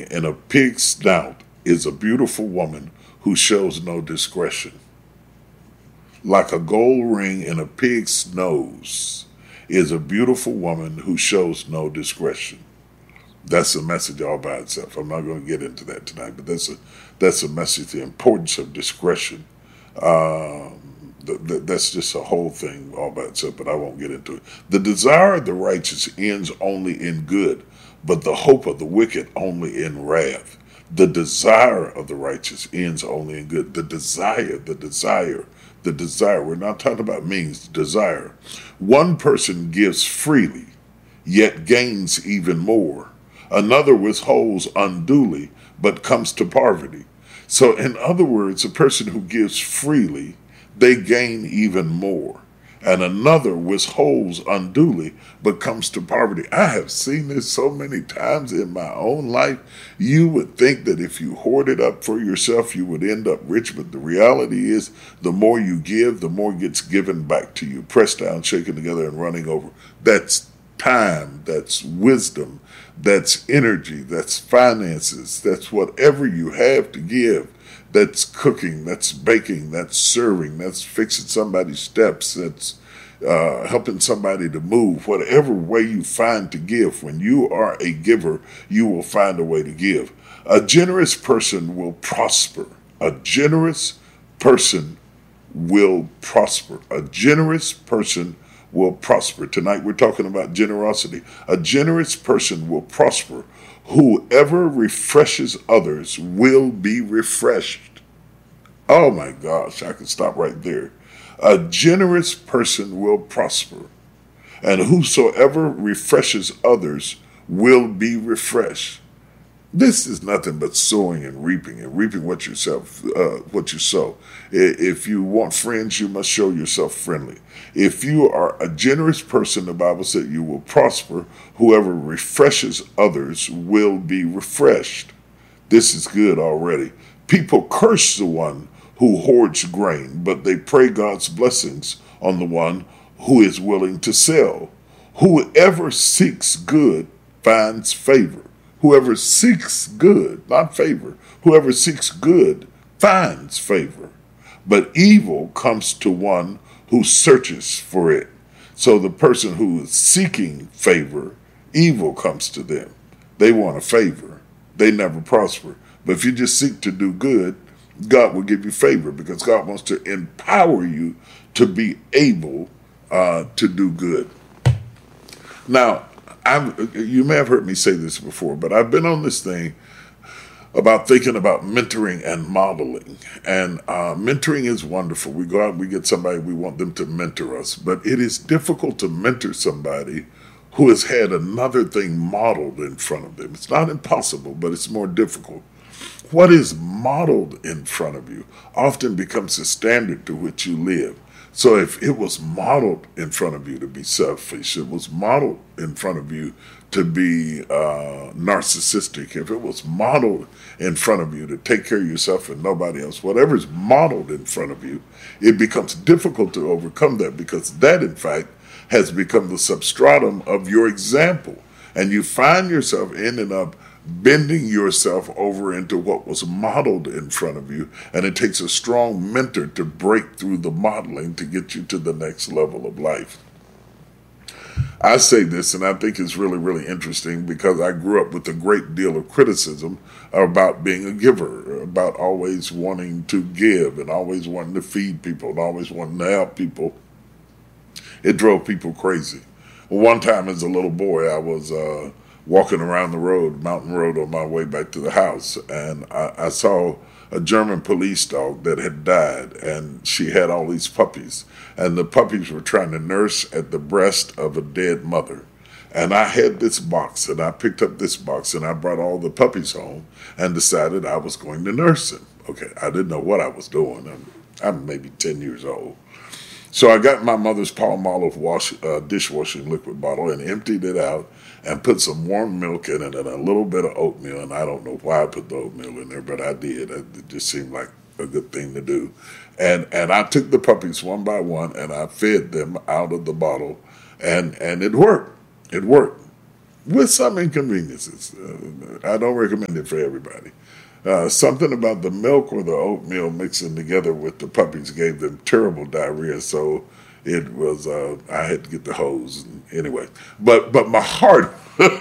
in a pig's snout is a beautiful woman who shows no discretion. Like a gold ring in a pig's nose is a beautiful woman who shows no discretion. That's a message all by itself. I'm not going to get into that tonight, but that's a message, the importance of discretion. That's just a whole thing all by itself, but I won't get into it. The desire of the righteous ends only in good, but the hope of the wicked only in wrath. The desire of the righteous ends only in good. The desire. We're not talking about means, desire. One person gives freely, yet gains even more. Another withholds unduly, but comes to poverty. So in other words, a person who gives freely, they gain even more. And another withholds unduly, but comes to poverty. I have seen this so many times in my own life. You would think that if you hoarded up for yourself, you would end up rich. But the reality is, the more you give, the more gets given back to you. Pressed down, shaken together, and running over. That's time, that's wisdom, that's energy, that's finances, that's whatever you have to give. That's cooking, that's baking, that's serving, that's fixing somebody's steps, that's helping somebody to move. Whatever way you find to give, when you are a giver, you will find a way to give. A generous person will prosper. A generous person will prosper. A generous person will prosper. Tonight we're talking about generosity. A generous person will prosper. Whoever refreshes others will be refreshed. Oh my gosh, I could stop right there. A generous person will prosper, and whosoever refreshes others will be refreshed. This is nothing but sowing and reaping what you sow. If you want friends, you must show yourself friendly. If you are a generous person, the Bible said you will prosper. Whoever refreshes others will be refreshed. This is good already. People curse the one who hoards grain, but they pray God's blessings on the one who is willing to sell. Whoever seeks good finds favor. Whoever seeks good, not favor, whoever seeks good finds favor. But evil comes to one who searches for it. So the person who is seeking favor, evil comes to them. They want a favor. They never prosper. But if you just seek to do good, God will give you favor, because God wants to empower you to be able to do good. Now, you may have heard me say this before, but I've been on this thing about thinking about mentoring and modeling. And mentoring is wonderful. We go out and we get somebody, we want them to mentor us. But it is difficult to mentor somebody who has had another thing modeled in front of them. It's not impossible, but it's more difficult. What is modeled in front of you often becomes the standard to which you live. So if it was modeled in front of you to be selfish, it was modeled in front of you to be narcissistic, if it was modeled in front of you to take care of yourself and nobody else, whatever's modeled in front of you, it becomes difficult to overcome that, because that, in fact, has become the substratum of your example. And you find yourself ending up bending yourself over into what was modeled in front of you, and it takes a strong mentor to break through the modeling to get you to the next level of life. I say this, and I think it's really, really interesting, because I grew up with a great deal of criticism about being a giver, about always wanting to give and always wanting to feed people and always wanting to help people. It drove people crazy. One time as a little boy, I was walking around the road, Mountain Road, on my way back to the house, and I saw a German police dog that had died, and she had all these puppies, and the puppies were trying to nurse at the breast of a dead mother. And I had this box, and I picked up this box, and I brought all the puppies home and decided I was going to nurse them. Okay, I didn't know what I was doing. I'm maybe 10 years old. So I got my mother's Palmolive dishwashing liquid bottle and emptied it out and put some warm milk in it and a little bit of oatmeal. And I don't know why I put the oatmeal in there, but I did. It just seemed like a good thing to do. And I took the puppies one by one and I fed them out of the bottle, and it worked. It worked. with some inconveniences. I don't recommend it for everybody. Something about the milk or the oatmeal mixing together with the puppies gave them terrible diarrhea, so it was I had to get the hose anyway. But my heart,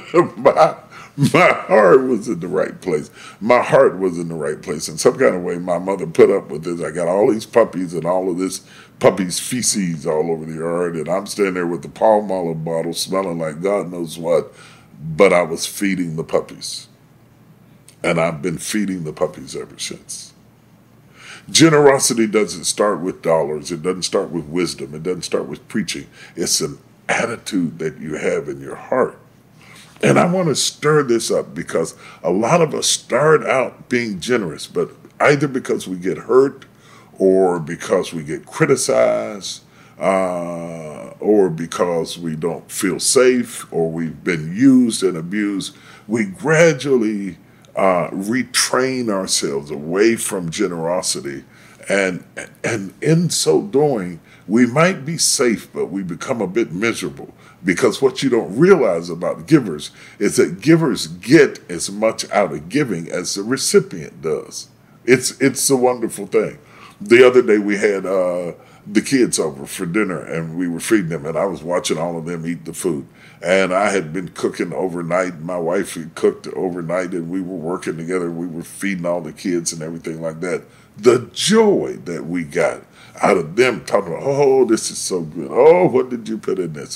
my heart was in the right place. My heart was in the right place. In some kind of way, my mother put up with this. I got all these puppies and all of this puppies' feces all over the yard, and I'm standing there with the Palmolive bottle smelling like God knows what, but I was feeding the puppies. And I've been feeding the puppies ever since. Generosity doesn't start with dollars. It doesn't start with wisdom. It doesn't start with preaching. It's an attitude that you have in your heart. And I want to stir this up because a lot of us start out being generous, but either because we get hurt or because we get criticized or because we don't feel safe or we've been used and abused, we gradually retrain ourselves away from generosity. And in so doing, we might be safe, but we become a bit miserable. Because what you don't realize about givers is that givers get as much out of giving as the recipient does. It's a wonderful thing. The other day we had the kids over for dinner and we were feeding them, and I was watching all of them eat the food. And I had been cooking overnight. My wife had cooked overnight, and we were working together. We were feeding all the kids and everything like that. The joy that we got out of them talking about, oh, this is so good. Oh, what did you put in this?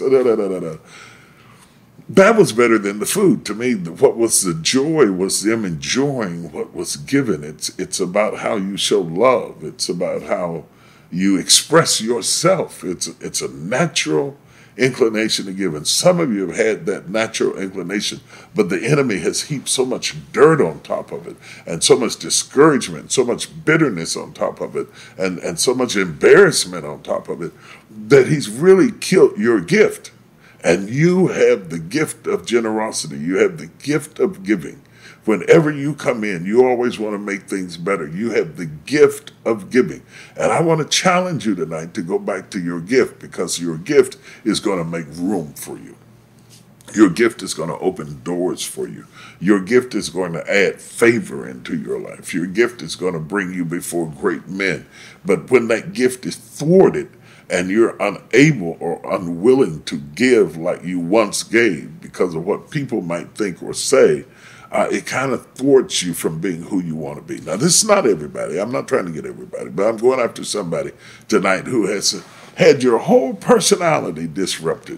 That was better than the food. To me, what was the joy was them enjoying what was given. It's about how you show love. It's about how you express yourself. It's a natural inclination to give. And some of you have had that natural inclination, but the enemy has heaped so much dirt on top of it, and so much discouragement, so much bitterness on top of it, and so much embarrassment on top of it, that he's really killed your gift. And you have the gift of generosity. You have the gift of giving. Whenever you come in, you always want to make things better. You have the gift of giving. And I want to challenge you tonight to go back to your gift, because your gift is going to make room for you. Your gift is going to open doors for you. Your gift is going to add favor into your life. Your gift is going to bring you before great men. But when that gift is thwarted and you're unable or unwilling to give like you once gave because of what people might think or say, it kind of thwarts you from being who you want to be. Now, this is not everybody. I'm not trying to get everybody, but I'm going after somebody tonight who has had your whole personality disrupted.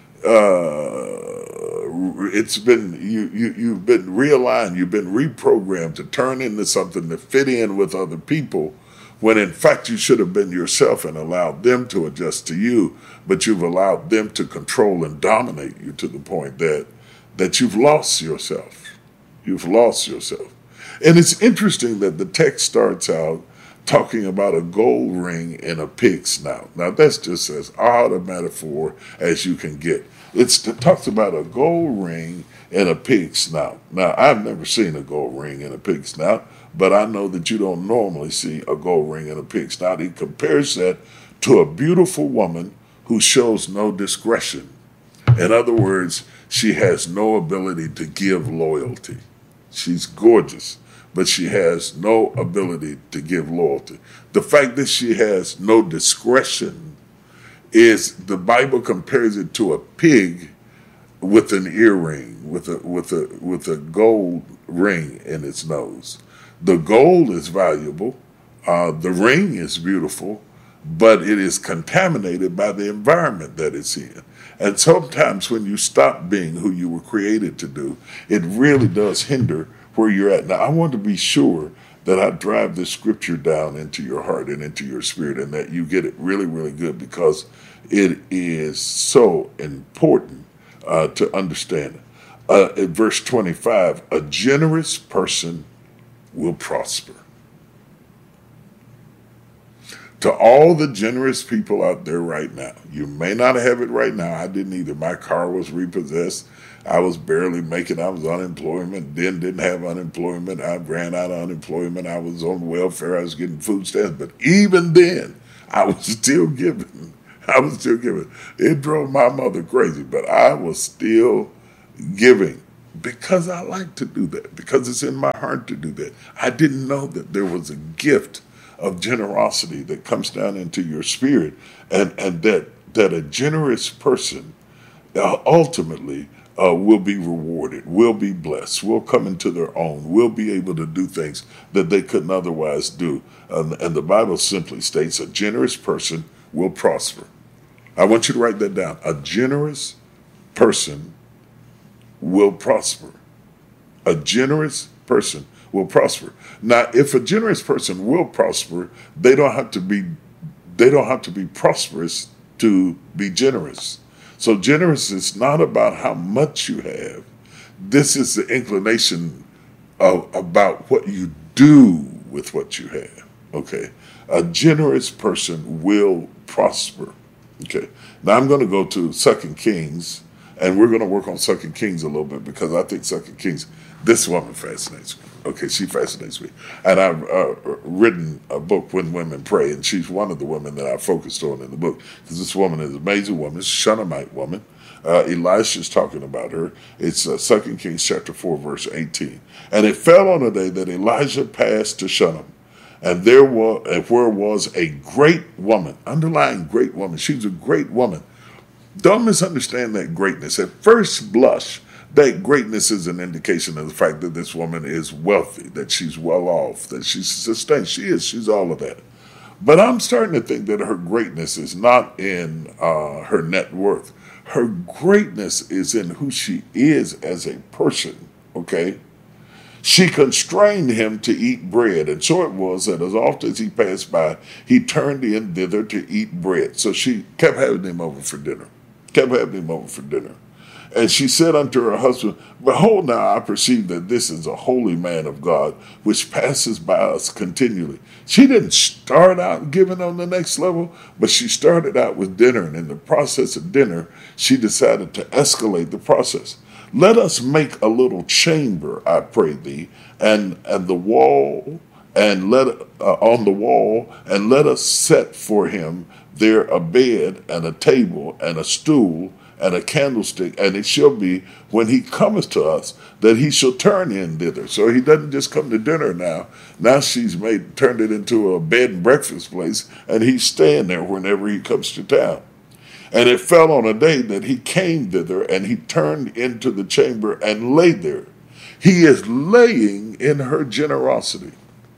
It's been you've been realigned, you've been reprogrammed to turn into something to fit in with other people, when in fact you should have been yourself and allowed them to adjust to you, but you've allowed them to control and dominate you to the point that you've lost yourself. You've lost yourself. And it's interesting that the text starts out talking about a gold ring in a pig's snout. Now, that's just as odd a metaphor as you can get. It talks about a gold ring in a pig's snout. Now, I've never seen a gold ring in a pig's snout, but I know that you don't normally see a gold ring in a pig's snout. He compares that to a beautiful woman who shows no discretion. In other words, she has no ability to give loyalty. She's gorgeous, but she has no ability to give loyalty. The fact that she has no discretion is, the Bible compares it to a pig with an earring, with a gold ring in its nose. The gold is valuable, the ring is beautiful, but it is contaminated by the environment that it's in. And sometimes when you stop being who you were created to do, it really does hinder where you're at. Now, I want to be sure that I drive this scripture down into your heart and into your spirit, and that you get it really, really good, because it is so important to understand. In verse 25, a generous person will prosper. To all the generous people out there right now, you may not have it right now. I didn't either. My car was repossessed. I was barely making, I was unemployment, then didn't have unemployment. I ran out of unemployment. I was on welfare. I was getting food stamps. But even then, I was still giving. It drove my mother crazy, but I was still giving because I like to do that, because it's in my heart to do that. I didn't know that there was a gift of generosity that comes down into your spirit, and that a generous person ultimately will be rewarded, will be blessed, will come into their own, will be able to do things that they couldn't otherwise do. And the Bible simply states a generous person will prosper. I want you to write that down. A generous person will prosper. A generous person will prosper. Now, if a generous person will prosper, they don't have to be prosperous to be generous. So generous is not about how much you have. This is the inclination about what you do with what you have. Okay. A generous person will prosper. Okay. Now I'm going to go to 2 Kings, and we're going to work on 2 Kings a little bit, because I think 2 Kings, this woman fascinates me. Okay, she fascinates me. And I've written a book, When Women Pray, and she's one of the women that I focused on in the book, because this woman is an amazing woman. It's a Shunammite woman. Elisha's talking about her. It's 2 Kings chapter 4, verse 18. And it fell on a day that Elijah passed to Shunem, and there was a great woman, underlying great woman. She was a great woman. Don't misunderstand that greatness. At first blush, that greatness is an indication of the fact that this woman is wealthy, that she's well off, that she's sustained. She's all of that. But I'm starting to think that her greatness is not in her net worth. Her greatness is in who she is as a person, okay? She constrained him to eat bread, and so it was that as often as he passed by, he turned in thither to eat bread. So she kept having him over for dinner, And she said unto her husband, Behold, now I perceive that this is a holy man of God, which passes by us continually. She didn't start out giving on the next level, but she started out with dinner, and in the process of dinner, she decided to escalate the process. Let us make a little chamber, I pray thee, and the wall, and on the wall, and let us set for him there a bed and a table and a stool and a candlestick, and it shall be when he cometh to us that he shall turn in thither. So he doesn't just come to dinner now. Now she's turned it into a bed and breakfast place, and he's staying there whenever he comes to town. And it fell on a day that he came thither, and he turned into the chamber and lay there. He is laying in her generosity.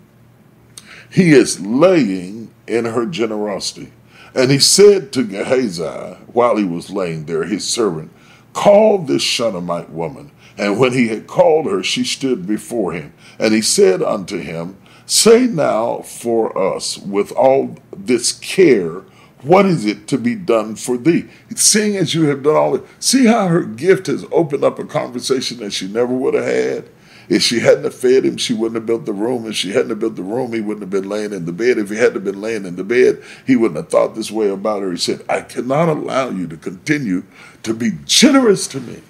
He is laying in her generosity. And he said to Gehazi, while he was laying there, his servant, Call this Shunammite woman. And when he had called her, she stood before him. And he said unto him, Say now for us, with all this care, what is it to be done for thee? Seeing as you have done all it, see how her gift has opened up a conversation that she never would have had. If she hadn't have fed him, she wouldn't have built the room. If she hadn't have built the room, he wouldn't have been laying in the bed. If he hadn't have been laying in the bed, he wouldn't have thought this way about her. He said, I cannot allow you to continue to be generous to me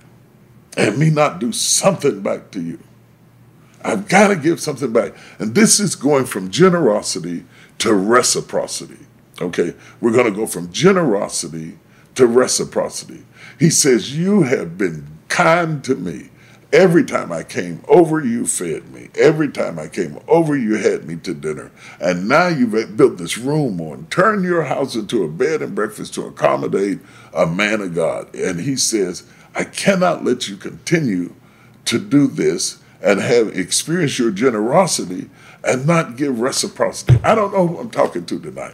and me not do something back to you. I've got to give something back. And this is going from generosity to reciprocity. Okay, we're going to go from generosity to reciprocity. He says, you have been kind to me. Every time I came over, you fed me. Every time I came over, you had me to dinner. And now you've built this room on. Turn your house into a bed and breakfast to accommodate a man of God. And he says, I cannot let you continue to do this and have experienced your generosity and not give reciprocity. I don't know who I'm talking to tonight.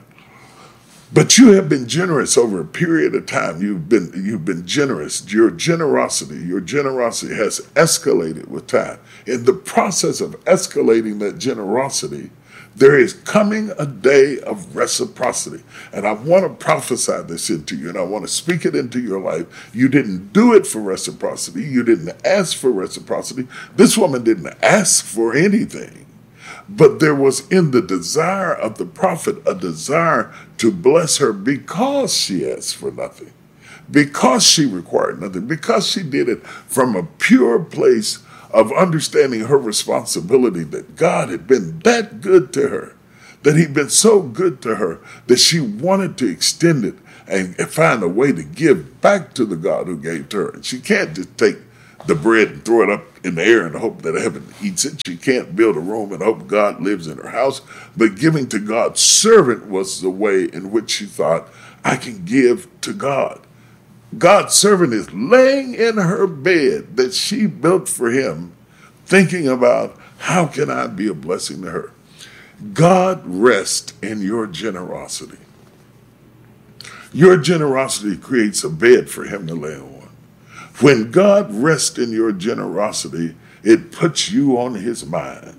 But you have been generous over a period of time. You've been generous. Your generosity has escalated with time. In the process of escalating that generosity, there is coming a day of reciprocity. And I want to prophesy this into you, and I want to speak it into your life. You didn't do it for reciprocity. You didn't ask for reciprocity. This woman didn't ask for anything. But there was in the desire of the prophet a desire to bless her because she asked for nothing, because she required nothing, because she did it from a pure place of understanding her responsibility, that God had been that good to her, that he'd been so good to her that she wanted to extend it and find a way to give back to the God who gave to her. And she can't just take the bread and throw it up in the air and hope that heaven eats it. She can't build a room and hope God lives in her house. But giving to God's servant was the way in which she thought, I can give to God. God's servant is laying in her bed that she built for him, thinking about, how can I be a blessing to her? God rests in your generosity. Your generosity creates a bed for him to lay on. When God rests in your generosity, it puts you on his mind.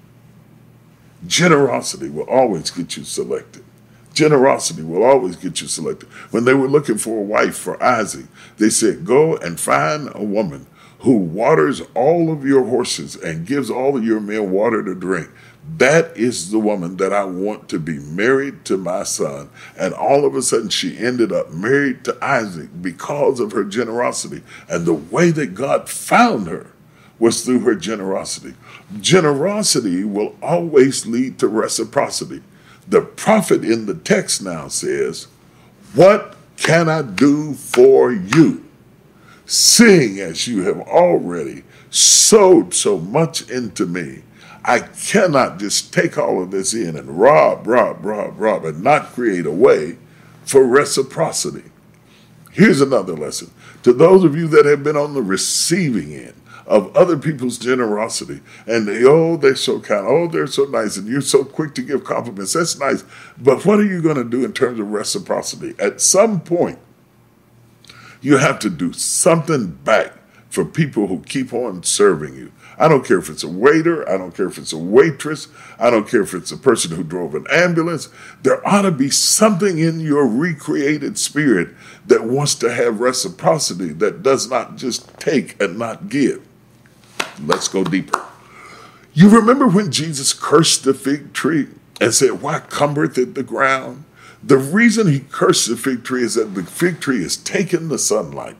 Generosity will always get you selected. Generosity will always get you selected. When they were looking for a wife for Isaac, they said, go and find a woman who waters all of your horses and gives all of your men water to drink. That is the woman that I want to be married to my son. And all of a sudden she ended up married to Isaac because of her generosity. And the way that God found her was through her generosity. Generosity will always lead to reciprocity. The prophet in the text now says, what can I do for you, seeing as you have already sowed so much into me? I cannot just take all of this in and rob, and not create a way for reciprocity. Here's another lesson. To those of you that have been on the receiving end of other people's generosity, and they're so kind, they're so nice, and you're so quick to give compliments, that's nice. But what are you going to do in terms of reciprocity? At some point, you have to do something back for people who keep on serving you. I don't care if it's a waiter. I don't care if it's a waitress. I don't care if it's a person who drove an ambulance. There ought to be something in your recreated spirit that wants to have reciprocity, that does not just take and not give. Let's go deeper. You remember when Jesus cursed the fig tree and said, why cumbereth it the ground? The reason he cursed the fig tree is that the fig tree is taking the sunlight.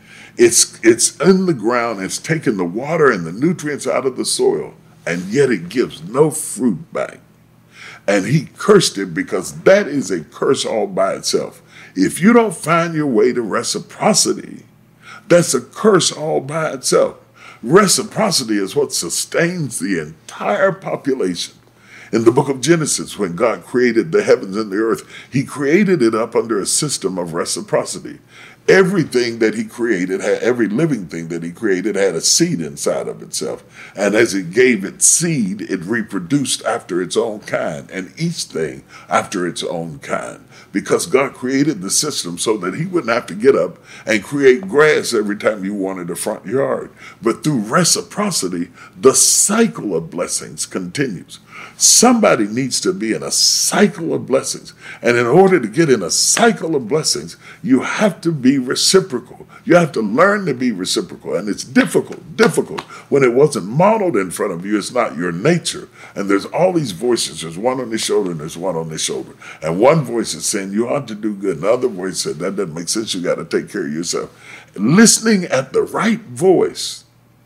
It's in the ground, it's taking the water and the nutrients out of the soil, and yet it gives no fruit back. And he cursed it because that is a curse all by itself. If you don't find your way to reciprocity, that's a curse all by itself. Reciprocity is what sustains the entire population. In the book of Genesis, when God created the heavens and the earth, he created it up under a system of reciprocity. Everything that he created, every living thing that he created had a seed inside of itself. And as it gave its seed, it reproduced after its own kind, and each thing after its own kind. Because God created the system so that he wouldn't have to get up and create grass every time you wanted a front yard. But through reciprocity, the cycle of blessings continues. Somebody needs to be in a cycle of blessings. And in order to get in a cycle of blessings, you have to be reciprocal. You have to learn to be reciprocal. And it's difficult when it wasn't modeled in front of you. It's not your nature. And there's all these voices. There's one on the shoulder and there's one on the shoulder. And one voice is saying, you ought to do good. And the other voice said, that doesn't make sense. You got to take care of yourself. Listening at the right voice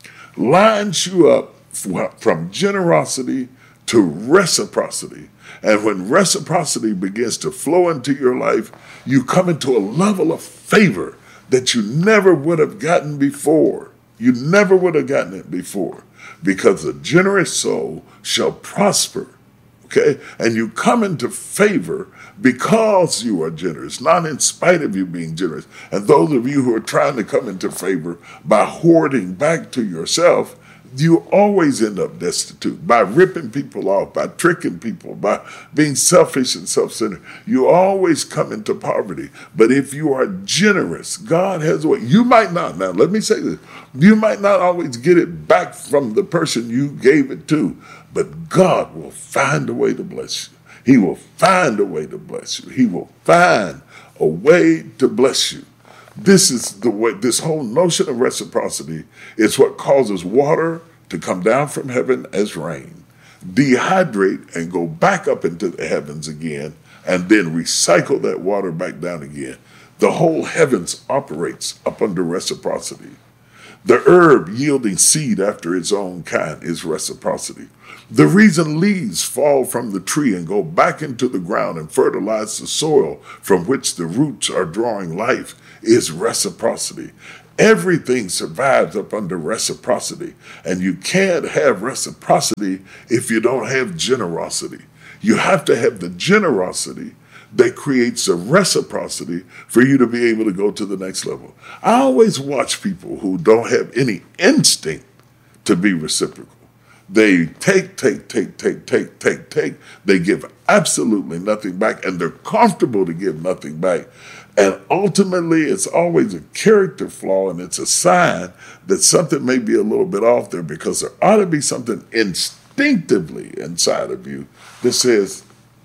lines you up from generosity to reciprocity. And when reciprocity begins to flow into your life, you come into a level of favor that you never would have gotten before. You never would have gotten it before, because a generous soul shall prosper. Okay? And you come into favor because you are generous, not in spite of you being generous. And those of you who are trying to come into favor by hoarding back to yourself, you always end up destitute. By ripping people off, by tricking people, by being selfish and self-centered, you always come into poverty. But if you are generous, God has a way. You might not, now let me say this, you might not always get it back from the person you gave it to, but God will find a way to bless you. He will find a way to bless you. He will find a way to bless you. This is the way, this whole notion of reciprocity is what causes water to come down from heaven as rain, dehydrate and go back up into the heavens again, and then recycle that water back down again. The whole heavens operates up under reciprocity. The herb yielding seed after its own kind is reciprocity. The reason leaves fall from the tree and go back into the ground and fertilize the soil from which the roots are drawing life is reciprocity. Everything survives up under reciprocity, and you can't have reciprocity if you don't have generosity. You have to have the generosity that creates a reciprocity for you to be able to go to the next level. I always watch people who don't have any instinct to be reciprocal. They take. They give absolutely nothing back, and they're comfortable to give nothing back. And ultimately, it's always a character flaw, and it's a sign that something may be a little bit off there, because there ought to be something instinctively inside of you that says,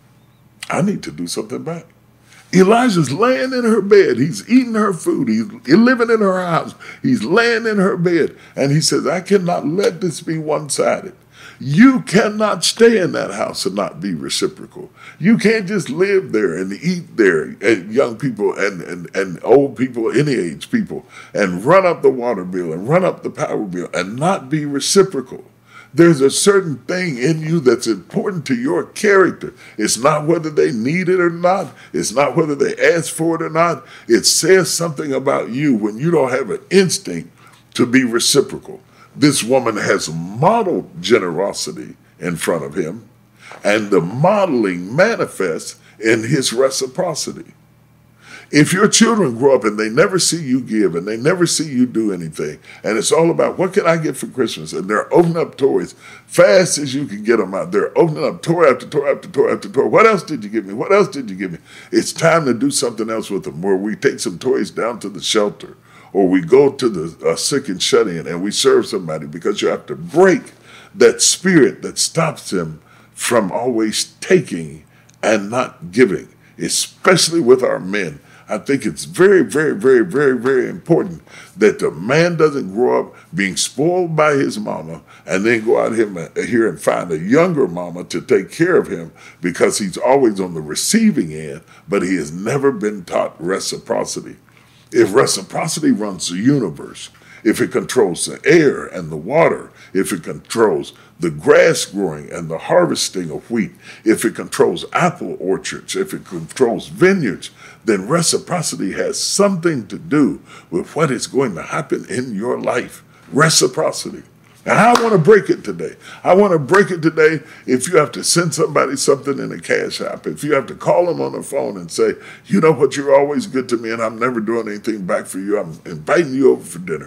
I need to do something back. Elijah's laying in her bed. He's eating her food. He's living in her house. He's laying in her bed. And he says, I cannot let this be one-sided. You cannot stay in that house and not be reciprocal. You can't just live there and eat there, and young people and old people, any age people, and run up the water bill and run up the power bill and not be reciprocal. There's a certain thing in you that's important to your character. It's not whether they need it or not. It's not whether they ask for it or not. It says something about you when you don't have an instinct to be reciprocal. This woman has modeled generosity in front of him, and the modeling manifests in his reciprocity. If your children grow up and they never see you give and they never see you do anything, and it's all about what can I get for Christmas, and they're opening up toys fast as you can get them out. They're opening up toy after toy after toy after toy. What else did you give me? What else did you give me? It's time to do something else with them, where we take some toys down to the shelter, or we go to the sick and shut in and we serve somebody, because you have to break that spirit that stops them from always taking and not giving, especially with our men. I think it's very, very, very, very, very important that the man doesn't grow up being spoiled by his mama and then go out here and find a younger mama to take care of him, because he's always on the receiving end, but he has never been taught reciprocity. If reciprocity runs the universe, if it controls the air and the water, if it controls the grass growing and the harvesting of wheat, if it controls apple orchards, if it controls vineyards, then reciprocity has something to do with what is going to happen in your life. Reciprocity. And I want to break it today. I want to break it today. If you have to send somebody something in a cash app, if you have to call them on the phone and say, you know what, you're always good to me and I'm never doing anything back for you, I'm inviting you over for dinner.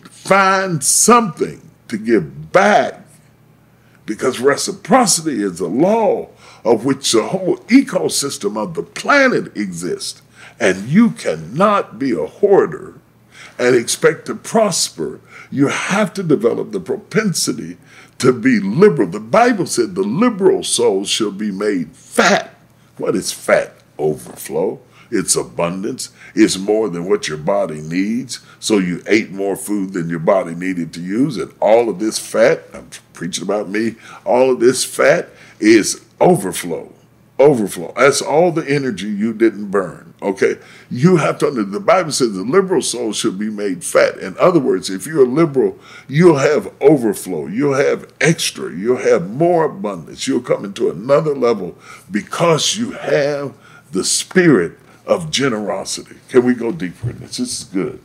Find something to give back, because reciprocity is a law of which the whole ecosystem of the planet exists. And you cannot be a hoarder and expect to prosper. You have to develop the propensity to be liberal. The Bible said the liberal soul shall be made fat. What is fat? Overflow. It's abundance. It's more than what your body needs. So you ate more food than your body needed to use. And all of this fat, I'm preaching about me, all of this fat is overflow. Overflow. That's all the energy you didn't burn. Okay? You have to understand, the Bible says the liberal soul should be made fat. In other words, if you're liberal, you'll have overflow. You'll have extra. You'll have more abundance. You'll come into another level because you have the spirit of generosity. Can we go deeper in this? This is good.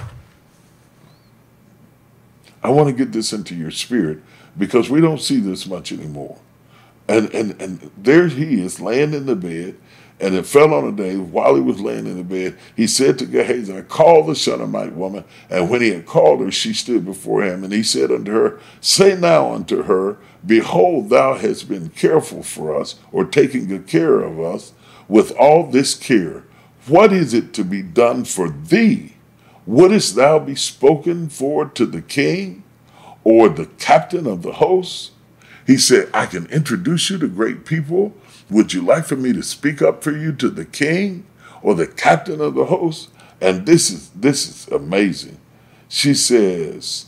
I want to get this into your spirit, because we don't see this much anymore. And there he is laying in the bed, and it fell on a day while he was laying in the bed, he said to Gehazi, call the Shunammite woman. And when he had called her, she stood before him, and he said unto her, say now unto her, behold, thou hast been careful for us, or taking good care of us, with all this care. What is it to be done for thee? Wouldest thou be spoken for to the king, or the captain of the host? He said, I can introduce you to great people. Would you like for me to speak up for you to the king or the captain of the host? And this is amazing. She says,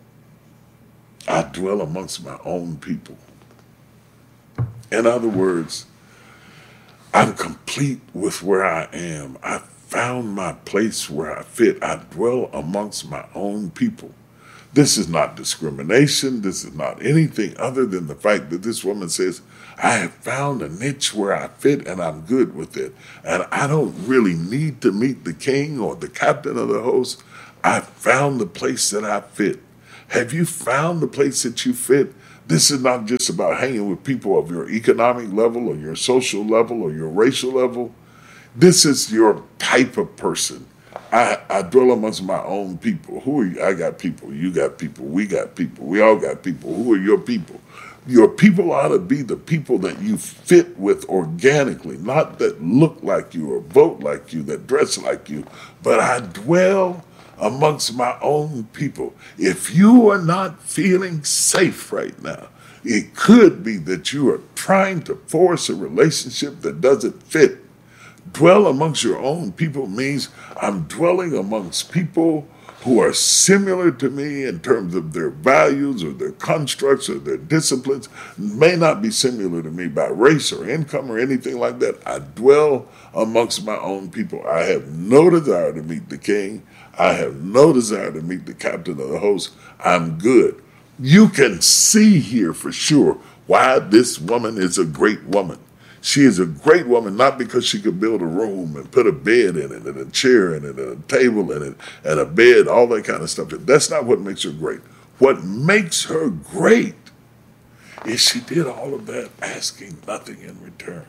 I dwell amongst my own people. In other words, I'm complete with where I am. I found my place where I fit. I dwell amongst my own people. This is not discrimination. This is not anything other than the fact that this woman says, I have found a niche where I fit and I'm good with it. And I don't really need to meet the king or the captain of the host. I found the place that I fit. Have you found the place that you fit? This is not just about hanging with people of your economic level or your social level or your racial level. This is your type of person. I dwell amongst my own people. Who are you? I got people. You got people. We got people. We all got people. Who are your people? Your people ought to be the people that you fit with organically, not that look like you or vote like you, that dress like you. But I dwell amongst my own people. If you are not feeling safe right now, it could be that you are trying to force a relationship that doesn't fit. Dwell amongst your own people means I'm dwelling amongst people who are similar to me in terms of their values or their constructs or their disciplines, may not be similar to me by race or income or anything like that. I dwell amongst my own people. I have no desire to meet the king. I have no desire to meet the captain of the host. I'm good. You can see here for sure why this woman is a great woman. She is a great woman, not because she could build a room and put a bed in it and a chair in it and a table in it and a bed, all that kind of stuff. That's not what makes her great. What makes her great is she did all of that asking nothing in return.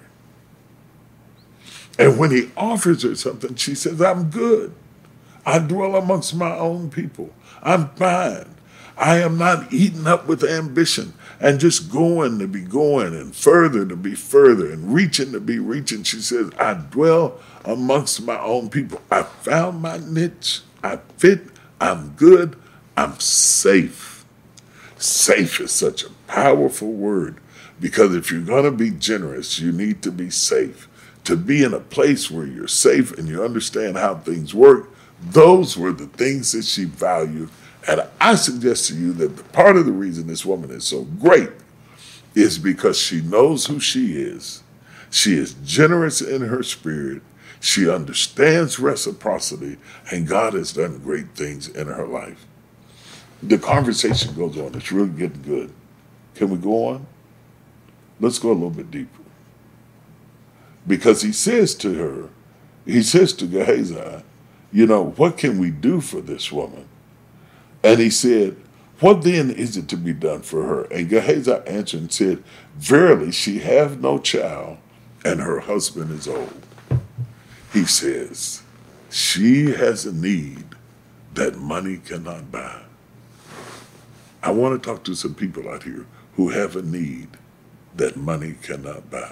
And when he offers her something, she says, I'm good. I dwell amongst my own people. I'm fine. I am not eaten up with ambition and just going to be going and further to be further and reaching to be reaching. She says, I dwell amongst my own people. I found my niche. I fit. I'm good. I'm safe. Safe is such a powerful word because if you're going to be generous, you need to be safe. To be in a place where you're safe and you understand how things work, those were the things that she valued. And I suggest to you that the part of the reason this woman is so great is because she knows who she is. She is generous in her spirit. She understands reciprocity, and God has done great things in her life. The conversation goes on. It's really getting good. Can we go on? Let's go a little bit deeper. Because he says to Gehazi, what can we do for this woman? And he said, what then is it to be done for her? And Gehazi answered and said, verily, she hath no child, and her husband is old. He says, she has a need that money cannot buy. I want to talk to some people out here who have a need that money cannot buy,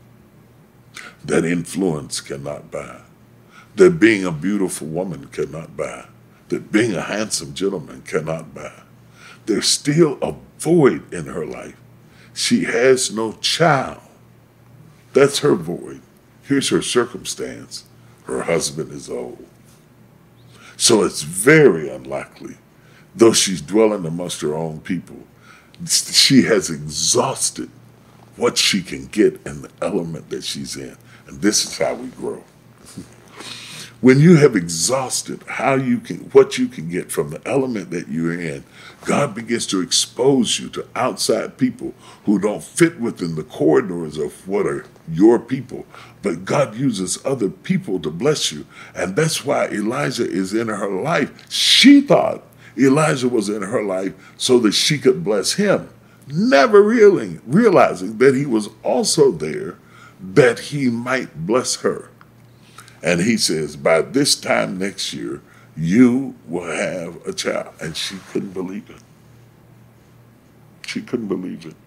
that influence cannot buy, that being a beautiful woman cannot buy, that being a handsome gentleman cannot buy. There's still a void in her life. She has no child. That's her void. Here's her circumstance. Her husband is old. So it's very unlikely, though she's dwelling amongst her own people, she has exhausted what she can get in the element that she's in. And this is how we grow. When you have exhausted what you can get from the element that you're in, God begins to expose you to outside people who don't fit within the corridors of what are your people. But God uses other people to bless you. And that's why Elijah is in her life. She thought Elijah was in her life so that she could bless him, never realizing that he was also there that he might bless her. And he says, by this time next year, you will have a child. And she couldn't believe it. She couldn't believe it.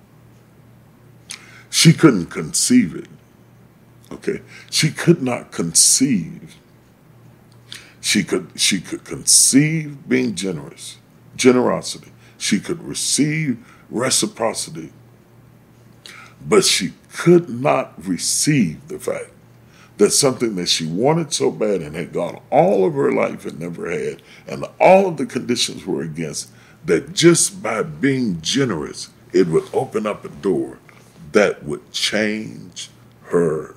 She couldn't conceive it. Okay? She could not conceive. She could conceive being generosity. She could receive reciprocity. But she could not receive the fact that something that she wanted so bad and had gone all of her life and never had, and all of the conditions were against, that just by being generous, it would open up a door that would change her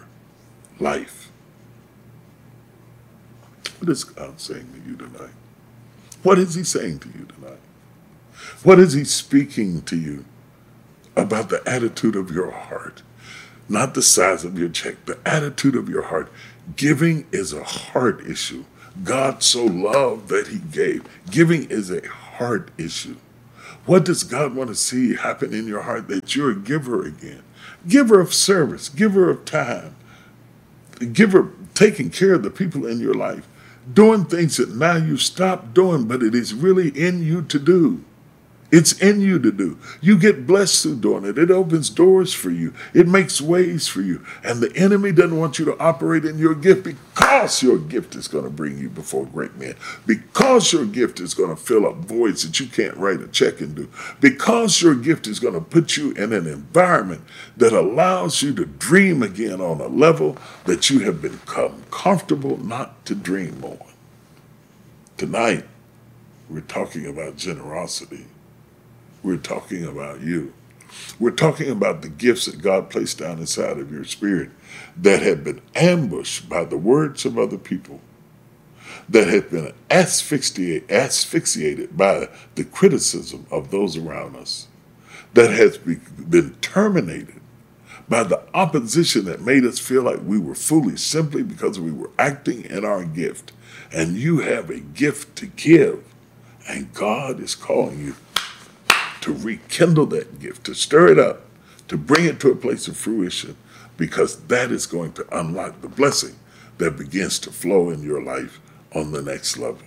life. What is God saying to you tonight? What is he saying to you tonight? What is he speaking to you about the attitude of your heart? Not the size of your check, the attitude of your heart. Giving is a heart issue. God so loved that he gave. Giving is a heart issue. What does God want to see happen in your heart? That you're a giver again. Giver of service, giver of time, giver taking care of the people in your life, doing things that now you stopped doing, but it is really in you to do. It's in you to do. You get blessed through doing it. It opens doors for you. It makes ways for you. And the enemy doesn't want you to operate in your gift because your gift is going to bring you before great men. Because your gift is going to fill up voids that you can't write a check and do. Because your gift is going to put you in an environment that allows you to dream again on a level that you have become comfortable not to dream on. Tonight, we're talking about generosity. We're talking about you. We're talking about the gifts that God placed down inside of your spirit that have been ambushed by the words of other people, that have been asphyxiated by the criticism of those around us, that has been terminated by the opposition that made us feel like we were foolish simply because we were acting in our gift. And you have a gift to give, and God is calling you to rekindle that gift, to stir it up, to bring it to a place of fruition, because that is going to unlock the blessing that begins to flow in your life on the next level.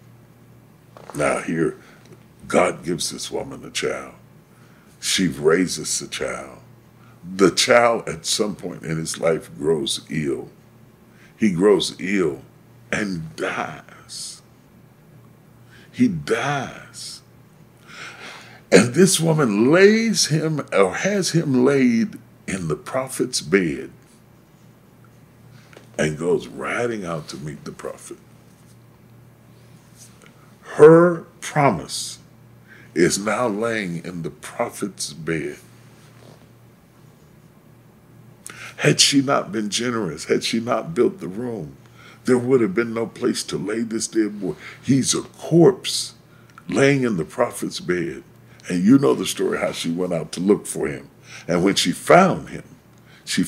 Now here, God gives this woman a child. She raises the child. The child at some point in his life grows ill. He grows ill and dies. He dies. And this woman lays him, or has him laid in the prophet's bed, and goes riding out to meet the prophet. Her promise is now laying in the prophet's bed. Had she not been generous, had she not built the room, there would have been no place to lay this dead boy. He's a corpse laying in the prophet's bed. And you know the story, how she went out to look for him. And when she found him, she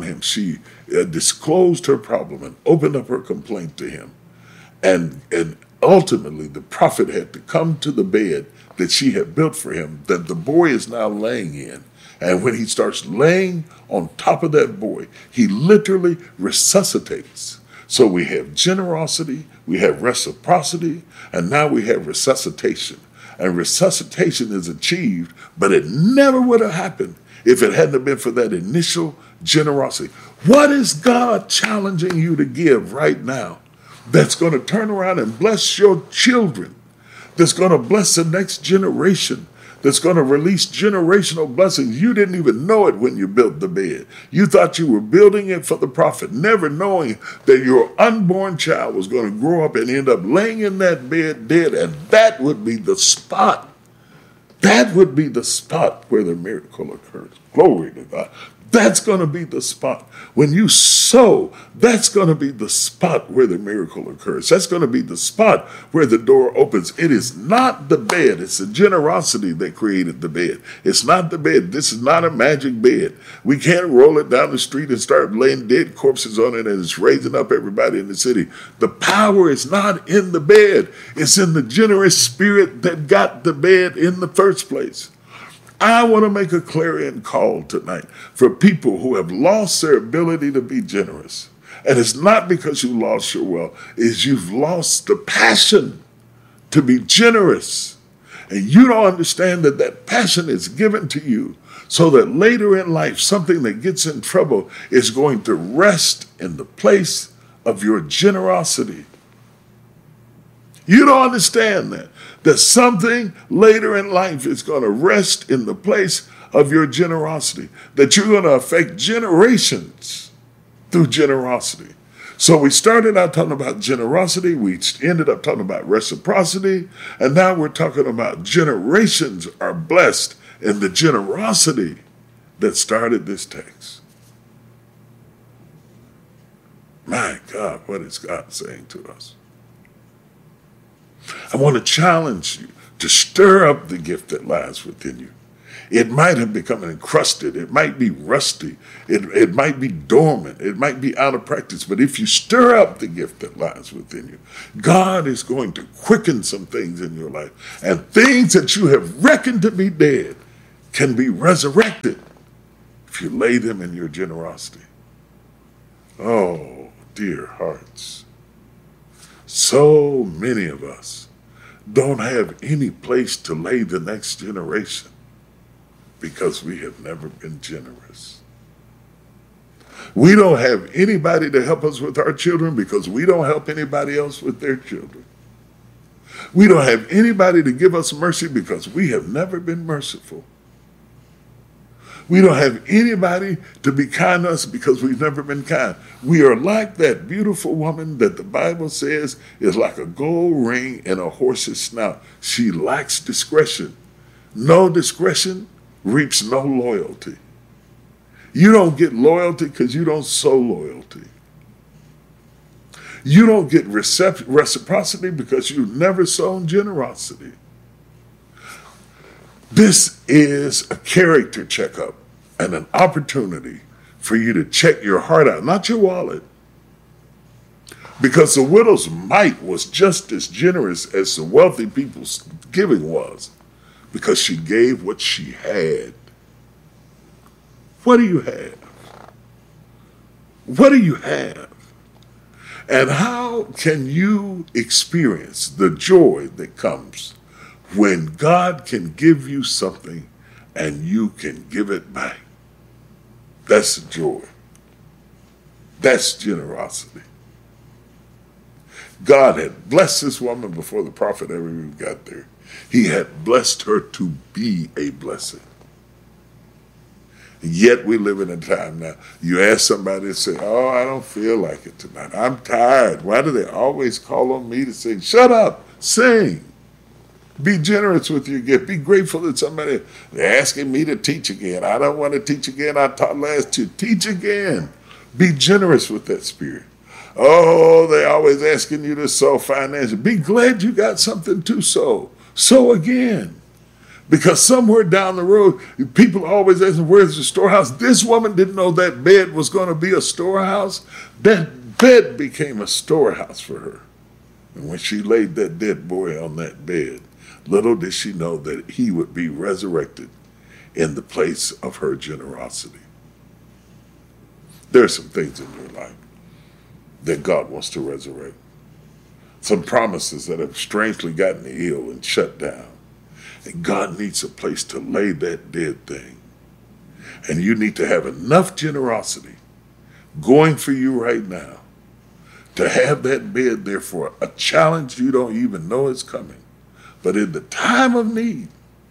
disclosed her problem and opened up her complaint to him. And ultimately, the prophet had to come to the bed that she had built for him, that the boy is now laying in. And when he starts laying on top of that boy, he literally resuscitates. So we have generosity, we have reciprocity, and now we have resuscitation. And resuscitation is achieved, but it never would have happened if it hadn't been for that initial generosity. What is God challenging you to give right now that's going to turn around and bless your children, that's going to bless the next generation, that's going to release generational blessings? You didn't even know it when you built the bed. You thought you were building it for the prophet, never knowing that your unborn child was going to grow up and end up laying in that bed dead, and that would be the spot. That would be the spot where the miracle occurs. Glory to God. That's going to be the spot. When you sow, that's going to be the spot where the miracle occurs. That's going to be the spot where the door opens. It is not the bed. It's the generosity that created the bed. It's not the bed. This is not a magic bed. We can't roll it down the street and start laying dead corpses on it and it's raising up everybody in the city. The power is not in the bed. It's in the generous spirit that got the bed in the first place. I want to make a clarion call tonight for people who have lost their ability to be generous. And it's not because you lost your wealth, it's you've lost the passion to be generous. And you don't understand that that passion is given to you so that later in life, something that gets in trouble is going to rest in the place of your generosity. You don't understand that something later in life is going to rest in the place of your generosity, that you're going to affect generations through generosity. So we started out talking about generosity, we ended up talking about reciprocity, and now we're talking about generations are blessed in the generosity that started this text. My God, what is God saying to us? I want to challenge you to stir up the gift that lies within you. It might have become encrusted. It might be rusty. It might be dormant. It might be out of practice. But if you stir up the gift that lies within you, God is going to quicken some things in your life. And things that you have reckoned to be dead can be resurrected if you lay them in your generosity. Oh, dear hearts. So many of us don't have any place to lay the next generation because we have never been generous. We don't have anybody to help us with our children because we don't help anybody else with their children. We don't have anybody to give us mercy because we have never been merciful. We don't have anybody to be kind to us because we've never been kind. We are like that beautiful woman that the Bible says is like a gold ring in a horse's snout. She lacks discretion. No discretion reaps no loyalty. You don't get loyalty because you don't sow loyalty. You don't get reciprocity because you've never sown generosity. This is a character checkup and an opportunity for you to check your heart out, not your wallet. Because the widow's mite was just as generous as the wealthy people's giving was, because she gave what she had. What do you have? What do you have? And how can you experience the joy that comes when God can give you something and you can give it back? That's joy. That's generosity. God had blessed this woman before the prophet ever even got there. He had blessed her to be a blessing. Yet we live in a time now. You ask somebody to say, oh, I don't feel like it tonight. I'm tired. Why do they always call on me to sing? Shut up. Sing. Be generous with your gift. Be grateful that somebody is asking me to teach again. I don't want to teach again. I taught last year. Teach again. Be generous with that spirit. Oh, they're always asking you to sow financially. Be glad you got something to sow. Sow again. Because somewhere down the road, people are always asking, where's the storehouse? This woman didn't know that bed was going to be a storehouse. That bed became a storehouse for her. And when she laid that dead boy on that bed, little did she know that he would be resurrected in the place of her generosity. There are some things in your life that God wants to resurrect. Some promises that have strangely gotten ill and shut down. And God needs a place to lay that dead thing. And you need to have enough generosity going for you right now to have that bed there for a challenge you don't even know is coming. But in the time of need,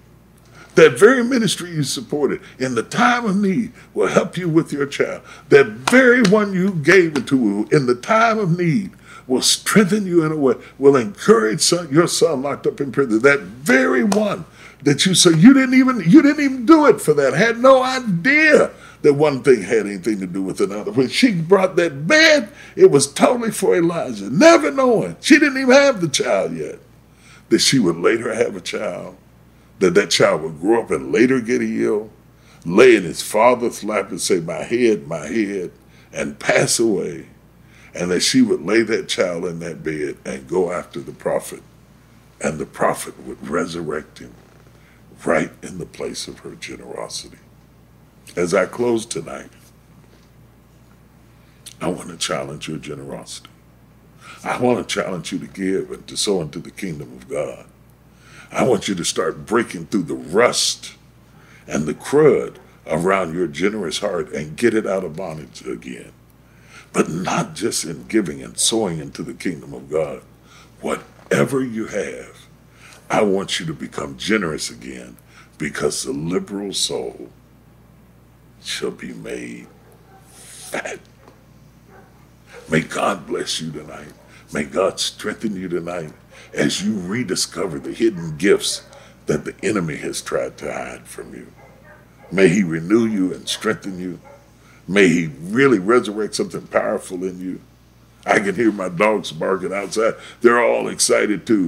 that very ministry you supported in the time of need will help you with your child. That very one you gave it to in the time of need will strengthen you in a way, will encourage your son locked up in prison. That very one that you said you didn't even do it for that, had no idea that one thing had anything to do with another. When she brought that bed, it was totally for Elijah, never knowing. She didn't even have the child yet. That she would later have a child, that child would grow up and later get ill, lay in his father's lap and say, my head, and pass away. And that she would lay that child in that bed and go after the prophet. And the prophet would resurrect him right in the place of her generosity. As I close tonight, I want to challenge your generosity. I want to challenge you to give and to sow into the kingdom of God. I want you to start breaking through the rust and the crud around your generous heart and get it out of bondage again. But not just in giving and sowing into the kingdom of God. Whatever you have, I want you to become generous again, because the liberal soul shall be made fat. May God bless you tonight. May God strengthen you tonight as you rediscover the hidden gifts that the enemy has tried to hide from you. May he renew you and strengthen you. May he really resurrect something powerful in you. I can hear my dogs barking outside. They're all excited too.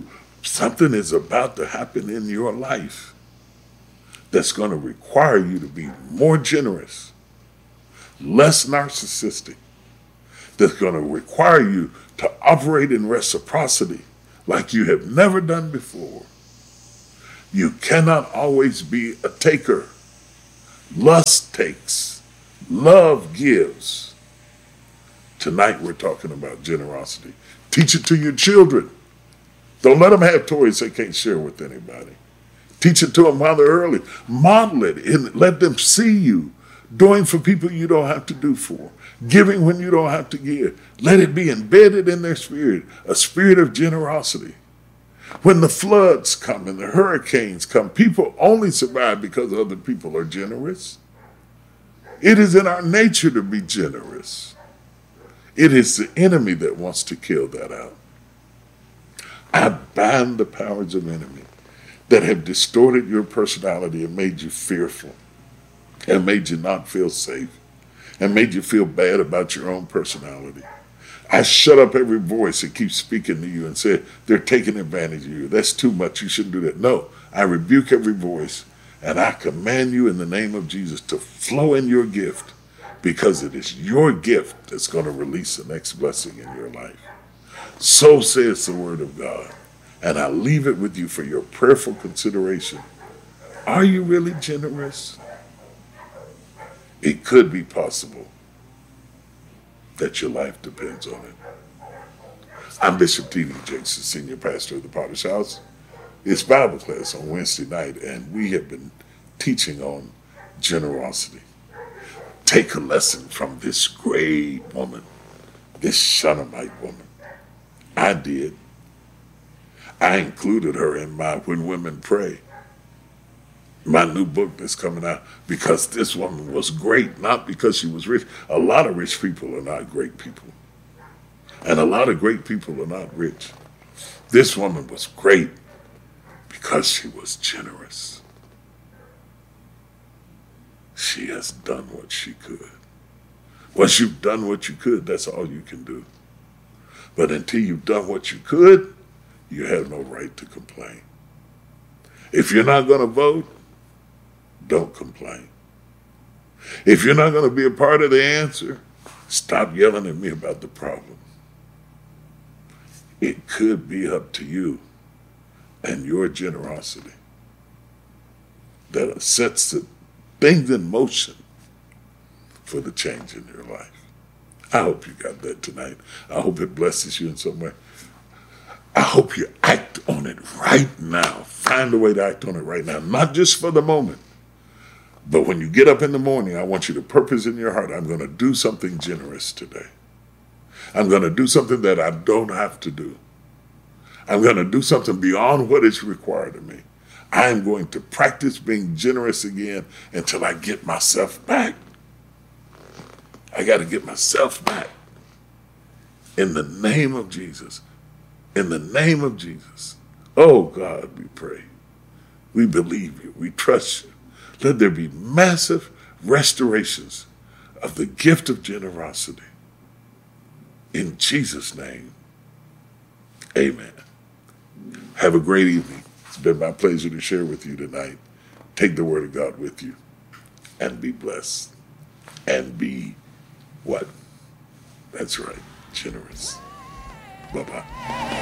Something is about to happen in your life that's going to require you to be more generous, less narcissistic, that's going to require you to operate in reciprocity like you have never done before. You cannot always be a taker. Lust takes, love gives. Tonight we're talking about generosity. Teach it to your children. Don't let them have toys they can't share with anybody. Teach it to them while they're early. Model it and let them see you doing for people you don't have to do for. Giving when you don't have to give. Let it be embedded in their spirit, a spirit of generosity. When the floods come and the hurricanes come, people only survive because other people are generous. It is in our nature to be generous. It is the enemy that wants to kill that out. I bind the powers of enemy that have distorted your personality and made you fearful and made you not feel safe and made you feel bad about your own personality. I shut up every voice that keeps speaking to you and say, they're taking advantage of you. That's too much. You shouldn't do that. No, I rebuke every voice and I command you in the name of Jesus to flow in your gift, because it is your gift that's going to release the next blessing in your life. So says the word of God. And I leave it with you for your prayerful consideration. Are you really generous? It could be possible that your life depends on it. I'm Bishop T.D. Jakes, Senior Pastor of the Potter's House. It's Bible class on Wednesday night, and we have been teaching on generosity. Take a lesson from this great woman, this Shunammite woman. I did. I included her in my When Women Pray, my new book that's coming out, because this woman was great, not because she was rich. A lot of rich people are not great people. And a lot of great people are not rich. This woman was great because she was generous. She has done what she could. Once you've done what you could, that's all you can do. But until you've done what you could, you have no right to complain. If you're not going to vote, don't complain. If you're not going to be a part of the answer, stop yelling at me about the problem. It could be up to you and your generosity that sets the things in motion for the change in your life. I hope you got that tonight. I hope it blesses you in some way. I hope you act on it right now. Find a way to act on it right now. Not just for the moment, but when you get up in the morning, I want you to purpose in your heart, I'm going to do something generous today. I'm going to do something that I don't have to do. I'm going to do something beyond what is required of me. I'm going to practice being generous again until I get myself back. I got to get myself back. In the name of Jesus. In the name of Jesus. Oh God, we pray. We believe you. We trust you. Let there be massive restorations of the gift of generosity. In Jesus' name, amen. Have a great evening. It's been my pleasure to share with you tonight. Take the word of God with you and be blessed. And be what? That's right, generous. Bye-bye.